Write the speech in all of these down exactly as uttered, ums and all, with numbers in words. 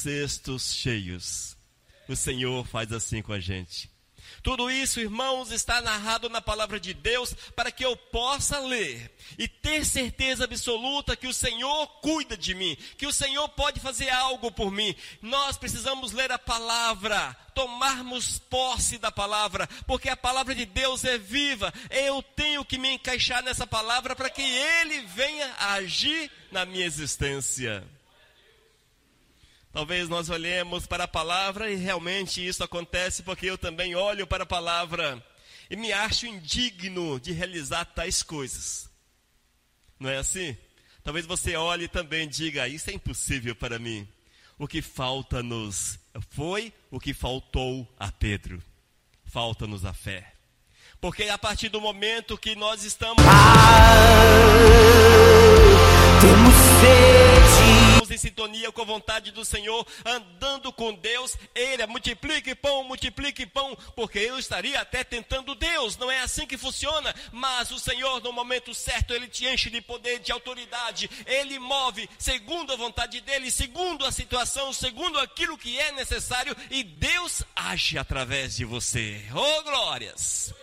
cestos cheios. O Senhor faz assim com a gente. Tudo isso, irmãos, está narrado na palavra de Deus para que eu possa ler e ter certeza absoluta que o Senhor cuida de mim, que o Senhor pode fazer algo por mim. Nós precisamos ler a palavra, tomarmos posse da palavra, porque a palavra de Deus é viva. Eu tenho que me encaixar nessa palavra para que Ele venha a agir na minha existência. Talvez nós olhemos para a palavra e realmente isso acontece porque eu também olho para a palavra e me acho indigno de realizar tais coisas. Não é assim? Talvez você olhe e também diga, isso é impossível para mim. O que falta-nos foi o que faltou a Pedro. Falta-nos a fé. Porque a partir do momento que nós estamos... Temos sede. em sintonia com a vontade do Senhor, andando com Deus, Ele multiplique pão, multiplique pão, porque eu estaria até tentando Deus, não é assim que funciona, mas o Senhor no momento certo, Ele te enche de poder, de autoridade, Ele move segundo a vontade dEle, segundo a situação, segundo aquilo que é necessário, e Deus age através de você. Oh, glórias!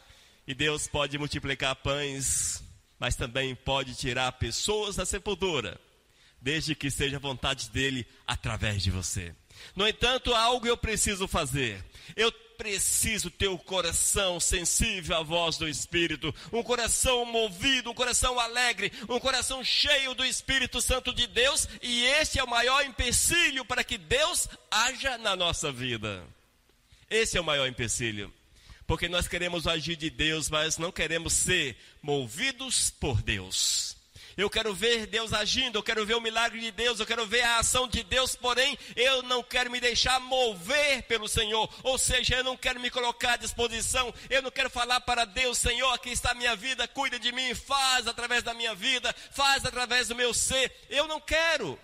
E Deus pode multiplicar pães, mas também pode tirar pessoas da sepultura, desde que seja a vontade dEle através de você. No entanto, algo eu preciso fazer. Eu preciso ter o coração sensível à voz do Espírito, um coração movido, um coração alegre, um coração cheio do Espírito Santo de Deus, e esse é o maior empecilho para que Deus haja na nossa vida. Esse é o maior empecilho. Porque nós queremos agir de Deus, mas não queremos ser movidos por Deus. Eu quero ver Deus agindo, eu quero ver o milagre de Deus, eu quero ver a ação de Deus, porém, eu não quero me deixar mover pelo Senhor. Ou seja, eu não quero me colocar à disposição, eu não quero falar para Deus, Senhor, aqui está a minha vida, cuida de mim, faz através da minha vida, faz através do meu ser. Eu não quero.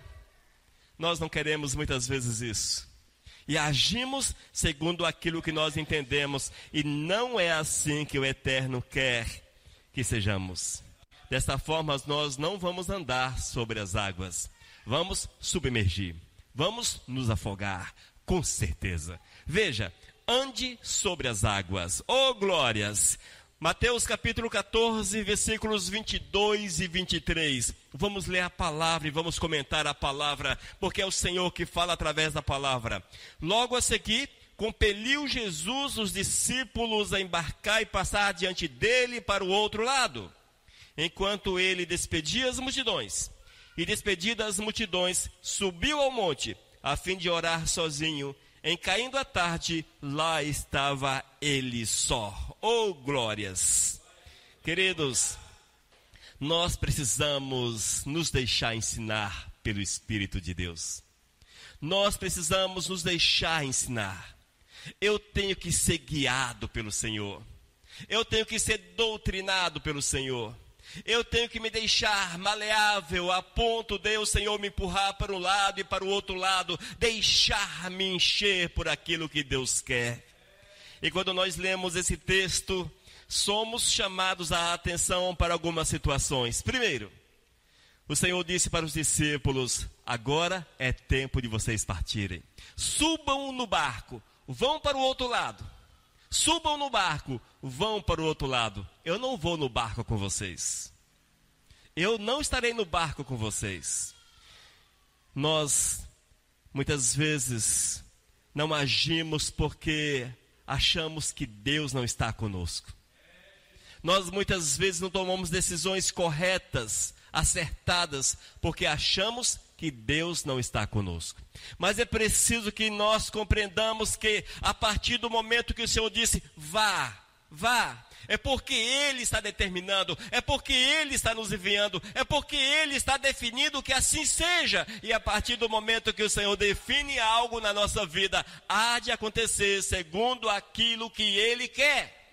Nós não queremos muitas vezes isso. E agimos segundo aquilo que nós entendemos, e não é assim que o Eterno quer que sejamos. Desta forma, nós não vamos andar sobre as águas. Vamos submergir. Vamos nos afogar, com certeza. Veja, ande sobre as águas. Oh, glórias! Mateus capítulo catorze, versículos vinte e dois e vinte e três. Vamos ler a palavra e vamos comentar a palavra, porque é o Senhor que fala através da palavra. Logo a seguir, compeliu Jesus os discípulos a embarcar e passar diante dele para o outro lado, enquanto ele despedia as multidões. E despedidas as multidões, subiu ao monte, a fim de orar sozinho. Em caindo a tarde, lá estava ele só. Oh, glórias! Queridos, nós precisamos nos deixar ensinar pelo Espírito de Deus. Nós precisamos nos deixar ensinar. Eu tenho que ser guiado pelo Senhor. Eu tenho que ser doutrinado pelo Senhor. Eu tenho que me deixar maleável a ponto de o Senhor me empurrar para um lado e para o outro lado, deixar-me encher por aquilo que Deus quer. E quando nós lemos esse texto, somos chamados a atenção para algumas situações. Primeiro, o Senhor disse para os discípulos, agora é tempo de vocês partirem. Subam no barco, vão para o outro lado. Subam no barco, vão para o outro lado. Eu não vou no barco com vocês. Eu não estarei no barco com vocês. Nós, muitas vezes, não agimos porque achamos que Deus não está conosco. Nós, muitas vezes, não tomamos decisões corretas, acertadas, porque achamos que Deus não está conosco. Mas é preciso que nós compreendamos que a partir do momento que o Senhor disse, vá, vá, é porque Ele está determinando, é porque Ele está nos enviando, é porque Ele está definindo que assim seja. E a partir do momento que o Senhor define algo na nossa vida, há de acontecer segundo aquilo que Ele quer.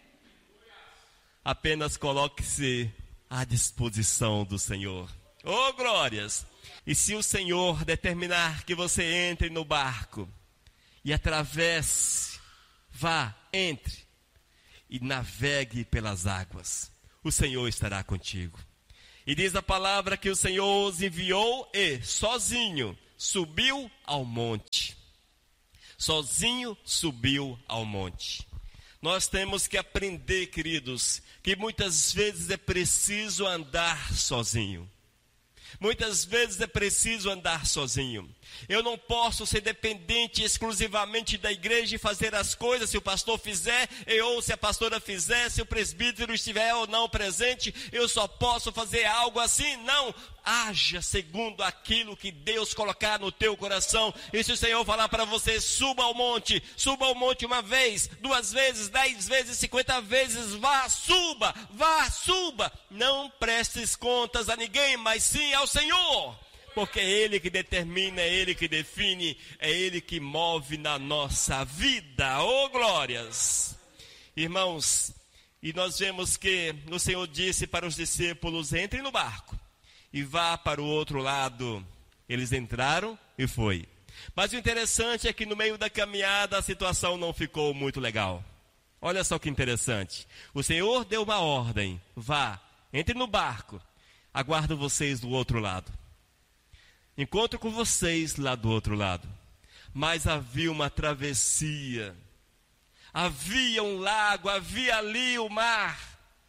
Apenas coloque-se à disposição do Senhor. Oh, glórias! E se o Senhor determinar que você entre no barco e atravesse, vá, entre e navegue pelas águas, o Senhor estará contigo. E diz a palavra que o Senhor os enviou e, sozinho, subiu ao monte. Sozinho subiu ao monte. Nós temos que aprender, queridos, que muitas vezes é preciso andar sozinho. Muitas vezes é preciso andar sozinho. Eu não posso ser dependente exclusivamente da igreja e fazer as coisas se o pastor fizer, ou se a pastora fizer, se o presbítero estiver ou não presente, eu só posso fazer algo assim. Não, haja segundo aquilo que Deus colocar no teu coração. E se o Senhor falar para você, suba ao monte, suba ao monte uma vez, duas vezes, dez vezes, cinquenta vezes, vá, suba, vá, suba. Não prestes contas a ninguém, mas sim ao Senhor. Porque é Ele que determina, é Ele que define, é Ele que move na nossa vida. Oh, glórias! Irmãos, e nós vemos que o Senhor disse para os discípulos, entrem no barco e vá para o outro lado. Eles entraram e foi. Mas o interessante é que no meio da caminhada a situação não ficou muito legal. Olha só que interessante. O Senhor deu uma ordem, vá, entre no barco, aguardo vocês do outro lado. Encontro com vocês lá do outro lado. Mas havia uma travessia. Havia um lago, havia ali o mar.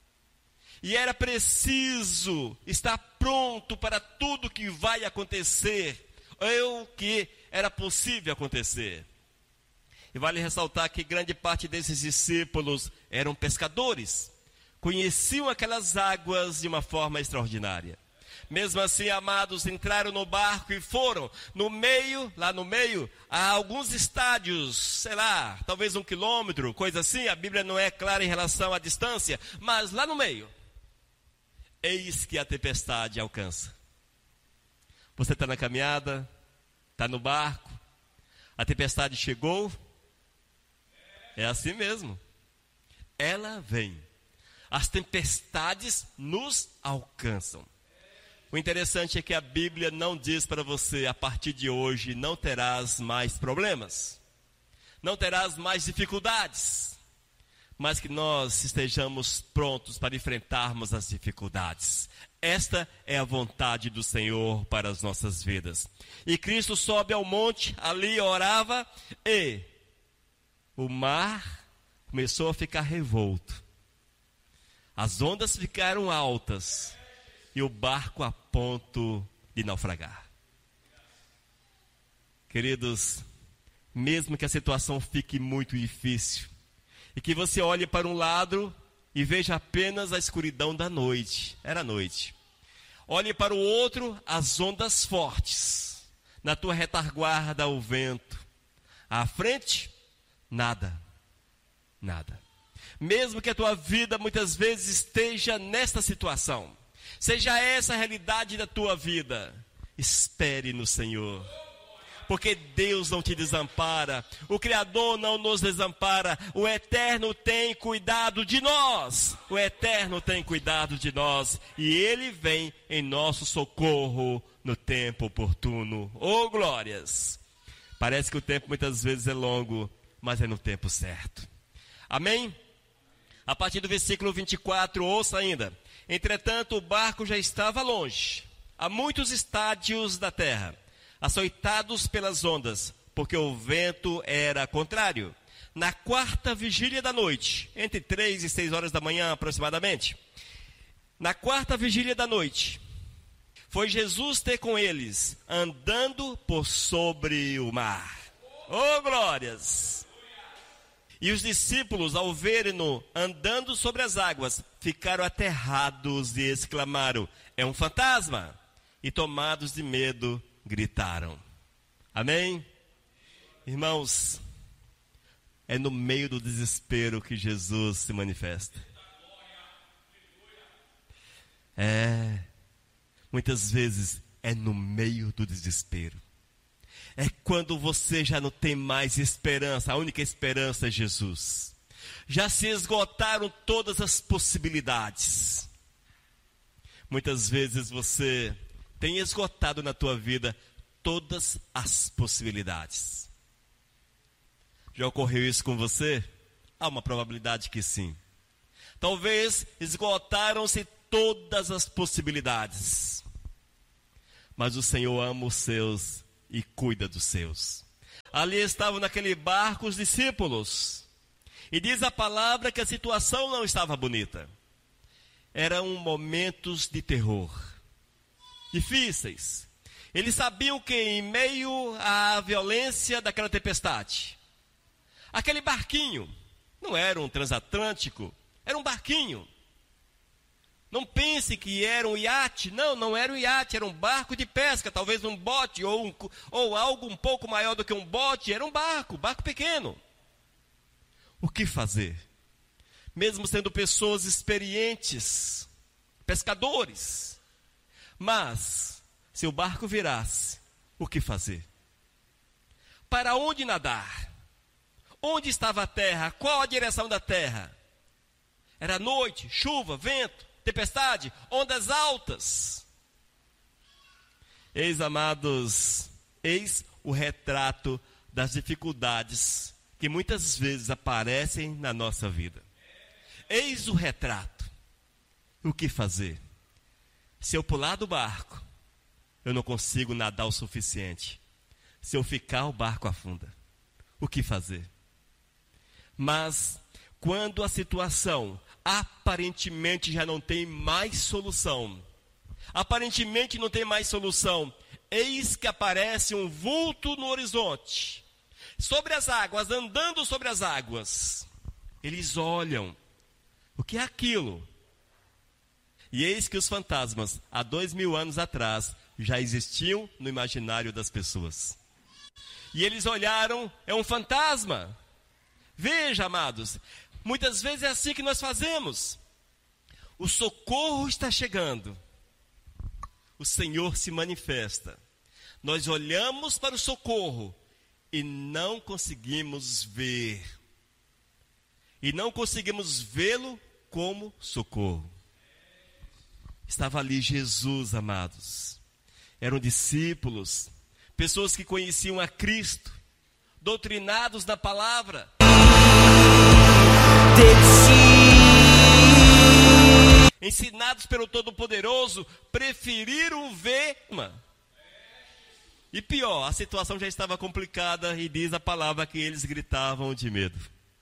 E era preciso estar pronto para tudo que vai acontecer. Ou que era possível acontecer. E vale ressaltar que grande parte desses discípulos eram pescadores. Conheciam aquelas águas de uma forma extraordinária. Mesmo assim, amados, entraram no barco e foram. No meio, lá no meio, há alguns estádios, sei lá, talvez um quilômetro, coisa assim. A Bíblia não é clara em relação à distância, mas lá no meio, eis que a tempestade alcança. Você está na caminhada, está no barco, a tempestade chegou. É assim mesmo. Ela vem. As tempestades nos alcançam. O interessante é que a Bíblia não diz para você, a partir de hoje, não terás mais problemas, não terás mais dificuldades, mas que nós estejamos prontos para enfrentarmos as dificuldades. Esta é a vontade do Senhor para as nossas vidas. E Cristo sobe ao monte, ali orava, e o mar começou a ficar revolto. As ondas ficaram altas. E o barco a ponto de naufragar. Queridos, mesmo que a situação fique muito difícil, e que você olhe para um lado e veja apenas a escuridão da noite, era noite. Olhe para o outro, as ondas fortes, na tua retaguarda o vento, à frente, nada, nada. Mesmo que a tua vida muitas vezes esteja nesta situação, seja essa a realidade da tua vida, espere no Senhor, porque Deus não te desampara, o Criador não nos desampara, o Eterno tem cuidado de nós, o Eterno tem cuidado de nós, e Ele vem em nosso socorro no tempo oportuno. Oh, glórias! Parece que o tempo muitas vezes é longo, mas é no tempo certo. Amém? A partir do versículo vinte e quatro, ouça ainda. Entretanto, o barco já estava longe, a muitos estádios da terra, açoitados pelas ondas, porque o vento era contrário. Na quarta vigília da noite, entre três e seis horas da manhã aproximadamente, na quarta vigília da noite, foi Jesus ter com eles, andando por sobre o mar. Oh, glórias! E os discípulos, ao verem-no andando sobre as águas, ficaram aterrados e exclamaram, é um fantasma! E tomados de medo, gritaram. Amém? Irmãos, é no meio do desespero que Jesus se manifesta. É, muitas vezes é no meio do desespero. É quando você já não tem mais esperança, a única esperança é Jesus. Já se esgotaram todas as possibilidades. Muitas vezes você tem esgotado na tua vida todas as possibilidades. Já ocorreu isso com você? Há uma probabilidade que sim. Talvez esgotaram-se todas as possibilidades. Mas o Senhor ama os seus e cuida dos seus. Ali estavam naquele barco os discípulos. E diz a palavra que a situação não estava bonita. Eram momentos de terror, difíceis. Eles sabiam que em meio à violência daquela tempestade, aquele barquinho não era um transatlântico, era um barquinho. Não pense que era um iate, não, não era um iate, era um barco de pesca, talvez um bote ou, um, ou algo um pouco maior do que um bote, era um barco, barco pequeno. O que fazer? Mesmo sendo pessoas experientes, pescadores, mas se o barco virasse, o que fazer? Para onde nadar? Onde estava a terra? Qual a direção da terra? Era noite, chuva, vento, tempestade, ondas altas. Eis, amados, eis o retrato das dificuldades que muitas vezes aparecem na nossa vida. Eis o retrato. O que fazer? Se eu pular do barco, eu não consigo nadar o suficiente. Se eu ficar, o barco afunda. O que fazer? Mas quando a situação aparentemente já não tem mais solução, aparentemente não tem mais solução, eis que aparece um vulto no horizonte, sobre as águas, andando sobre as águas. Eles olham, o que é aquilo? E eis que os fantasmas, há dois mil anos atrás, já existiam no imaginário das pessoas. E eles olharam, é um fantasma. Veja, amados, muitas vezes é assim que nós fazemos. O socorro está chegando. O Senhor se manifesta. Nós olhamos para o socorro e não conseguimos ver. E não conseguimos vê-lo como socorro. Estava ali Jesus, amados. Eram discípulos, pessoas que conheciam a Cristo, doutrinados na palavra. Ensinados pelo Todo-Poderoso, preferiram ver. E pior, a situação já estava complicada e diz a palavra que eles gritavam de medo.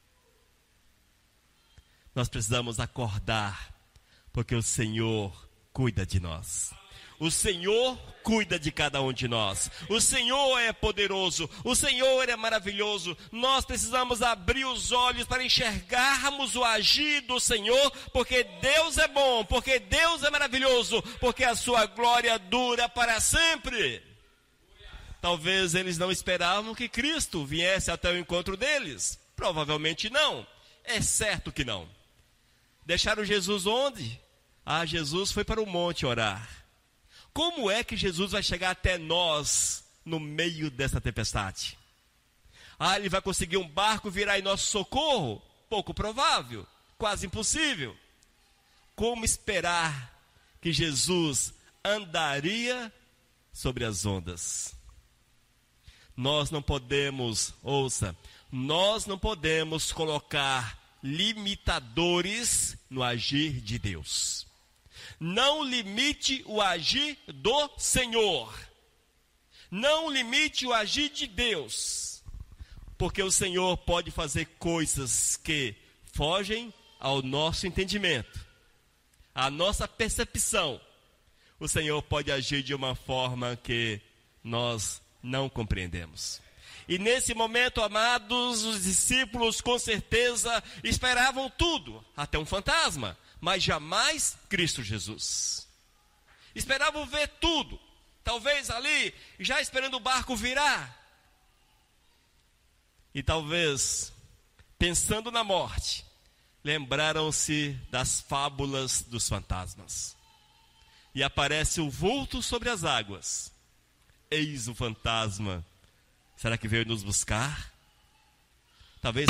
Nós precisamos acordar, porque o Senhor cuida de nós. O Senhor cuida de cada um de nós. O Senhor é poderoso. O Senhor é maravilhoso. Nós precisamos abrir os olhos para enxergarmos o agir do Senhor, porque Deus é bom, porque Deus é maravilhoso, porque a sua glória dura para sempre. Talvez eles não esperavam que Cristo viesse até o encontro deles. Provavelmente não. É certo que não. Deixaram Jesus onde? Ah, Jesus foi para o monte orar. Como é que Jesus vai chegar até nós no meio dessa tempestade? Ah, ele vai conseguir um barco virar em nosso socorro? Pouco provável, quase impossível. Como esperar que Jesus andaria sobre as ondas? Nós não podemos, ouça, nós não podemos colocar limitadores no agir de Deus. Não limite o agir do Senhor. Não limite o agir de Deus. Porque o Senhor pode fazer coisas que fogem ao nosso entendimento, à nossa percepção. O Senhor pode agir de uma forma que nós não compreendemos. E nesse momento, amados, os discípulos com certeza esperavam tudo, até um fantasma, mas jamais Cristo Jesus. Esperavam ver tudo, talvez ali, já esperando o barco virar. E talvez, pensando na morte, lembraram-se das fábulas dos fantasmas. E aparece o vulto sobre as águas. Eis o fantasma. Será que veio nos buscar? Talvez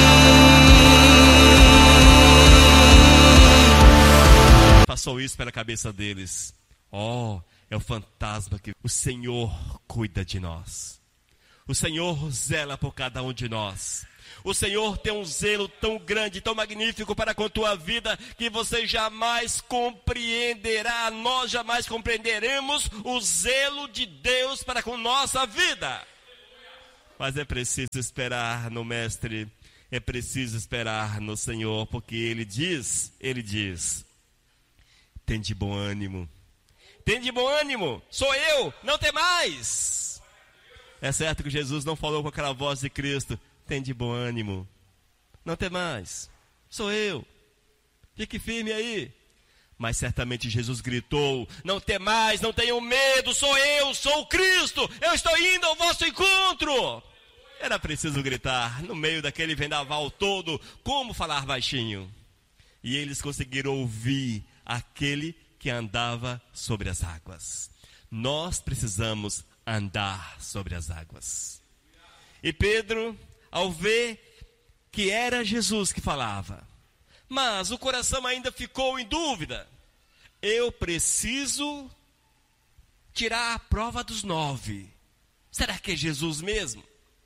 passou isso pela cabeça deles. Oh, é o fantasma que o Senhor cuida de nós. O Senhor zela por cada um de nós. O Senhor tem um zelo tão grande, tão magnífico para com a tua vida, que você jamais compreenderá, nós jamais compreenderemos o zelo de Deus para com nossa vida. Mas é preciso esperar no Mestre, é preciso esperar no Senhor, porque Ele diz, Ele diz, tem de bom ânimo, tem de bom ânimo, sou eu, não tem mais. É certo que Jesus não falou com aquela voz de Cristo, tem de bom ânimo, não tem mais, sou eu, fique firme aí. Mas certamente Jesus gritou, não tem mais, não tenham medo, sou eu, sou o Cristo, eu estou indo ao vosso encontro. Era preciso gritar no meio daquele vendaval todo, como falar baixinho. E eles conseguiram ouvir aquele que andava sobre as águas. Nós precisamos andar sobre as águas. E Pedro, ao ver que era Jesus que falava, mas o coração ainda ficou em dúvida. Eu preciso tirar a prova dos nove. Será que é Jesus mesmo?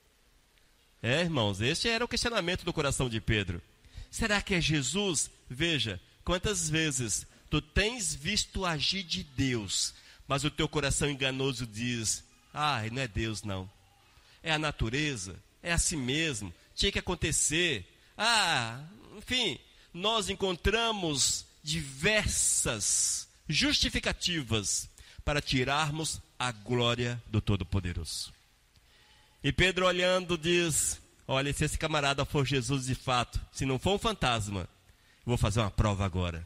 É, irmãos, este era o questionamento do coração de Pedro. Será que é Jesus? Veja, quantas vezes tu tens visto agir de Deus, mas o teu coração enganoso diz, ah, não é Deus não. É a natureza, é assim mesmo, tinha que acontecer. Ah, enfim, nós encontramos diversas justificativas para tirarmos a glória do Todo-Poderoso. E Pedro olhando diz, olha, se esse camarada for Jesus de fato, se não for um fantasma, eu vou fazer uma prova agora.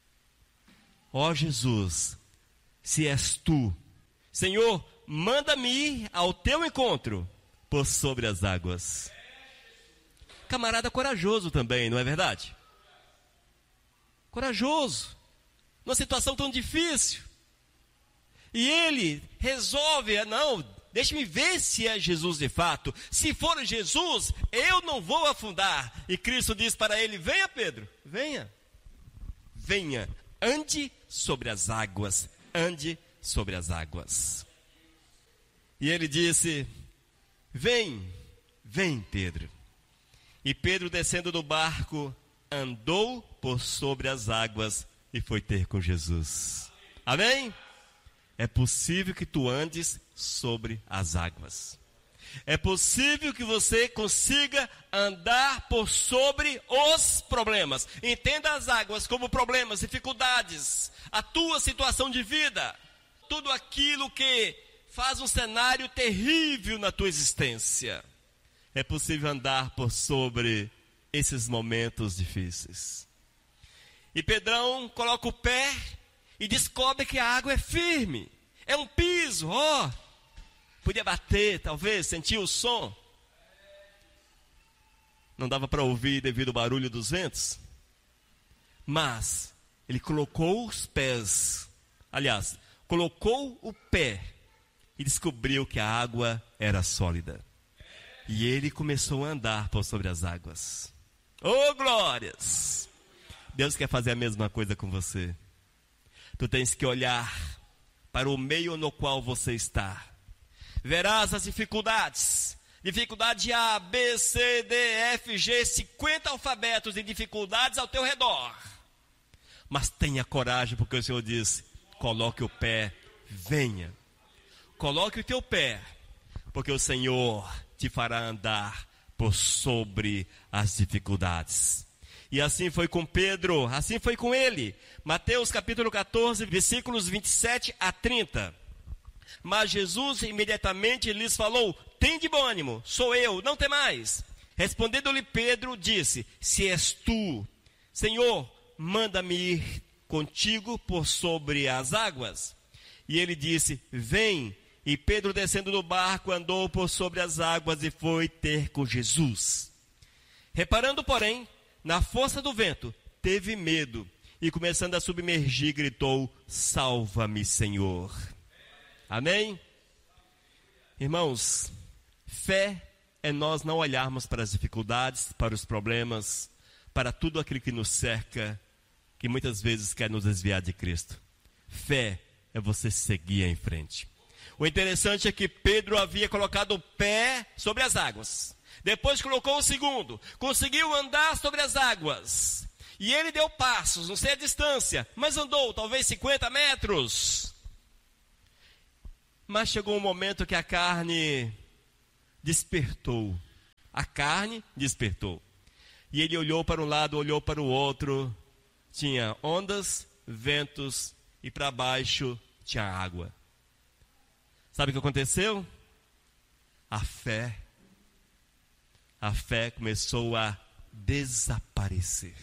Ó Jesus, se és tu, Senhor, manda-me ir ao teu encontro por sobre as águas. Camarada corajoso também, não é verdade? Corajoso, numa situação tão difícil. E ele resolve, não, deixe-me ver se é Jesus de fato. Se for Jesus, eu não vou afundar. E Cristo diz para ele, venha Pedro, venha. Venha, ande sobre as águas, ande sobre as águas. E ele disse, vem, vem Pedro. E Pedro descendo do barco, andou por sobre as águas e foi ter com Jesus. Amém? É possível que tu andes sobre as águas. É possível que você consiga andar por sobre os problemas. Entenda as águas como problemas, dificuldades, a tua situação de vida, tudo aquilo que faz um cenário terrível na tua existência. É possível andar por sobre esses momentos difíceis. E Pedrão coloca o pé e descobre que a água é firme. É um piso, ó. Oh, podia bater, talvez, sentir o som. Não dava para ouvir devido ao barulho dos ventos. Mas ele colocou os pés, aliás, colocou o pé e descobriu que a água era sólida. E ele começou a andar por sobre as águas. Oh, glórias! Deus quer fazer a mesma coisa com você. Tu tens que olhar para o meio no qual você está. Verás as dificuldades. Dificuldade A, B, C, D, F, G, cinquenta alfabetos de dificuldades ao teu redor. Mas tenha coragem, porque o Senhor diz, coloque o pé, venha. Coloque o teu pé, porque o Senhor te fará andar por sobre as dificuldades. E assim foi com Pedro, assim foi com ele. Mateus capítulo catorze, versículos vinte e sete a trinta. Mas Jesus imediatamente lhes falou, tem de bom ânimo, sou eu, não tem mais. Respondendo-lhe Pedro, disse, se és tu, Senhor, manda-me ir contigo por sobre as águas. E ele disse, vem. E Pedro, descendo do barco, andou por sobre as águas e foi ter com Jesus. Reparando, porém, na força do vento, teve medo e, começando a submergir, gritou, salva-me, Senhor. Amém? Irmãos, fé é nós não olharmos para as dificuldades, para os problemas, para tudo aquilo que nos cerca, que muitas vezes quer nos desviar de Cristo. Fé é você seguir em frente. O interessante é que Pedro havia colocado o pé sobre as águas. Depois colocou o segundo. Conseguiu andar sobre as águas. E ele deu passos, não sei a distância, mas andou talvez cinquenta metros. Mas chegou um momento que a carne despertou. A carne despertou. E ele olhou para um lado, olhou para o outro. Tinha ondas, ventos e para baixo tinha água. Sabe o que aconteceu? A fé. A fé começou a desaparecer.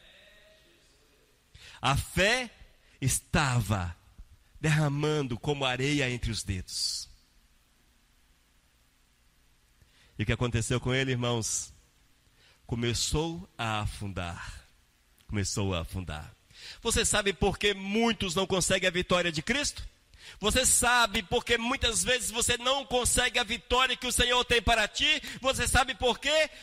A fé estava derramando como areia entre os dedos. E o que aconteceu com ele, irmãos? Começou a afundar. Começou a afundar. Você sabe por que muitos não conseguem a vitória de Cristo? Você sabe por que muitas vezes você não consegue a vitória que o Senhor tem para ti? Você sabe por quê?